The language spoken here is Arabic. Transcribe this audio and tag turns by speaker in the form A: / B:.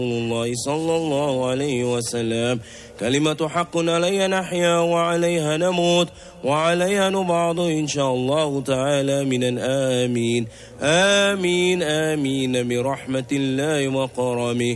A: الله صلى الله عليه وسلم. كلمة حق عليها نحيا وعليها نموت وعليها نبعث إن شاء الله تعالى من الآمين. آمين آمين برحمة الله وكرمه.